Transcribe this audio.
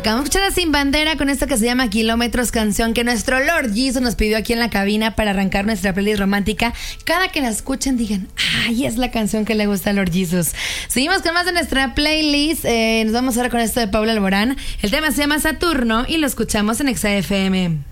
Acabamos de escuchar a Sin Bandera con esto que se llama Kilómetros, canción que nuestro Lord Jesus nos pidió aquí en la cabina para arrancar nuestra playlist romántica. Cada que la escuchen digan, ay, es la canción que le gusta a Lord Jesus. Seguimos con más de nuestra playlist. Nos vamos ahora con esto de Paula Alborán. El tema se llama Saturno y lo escuchamos en Exa FM.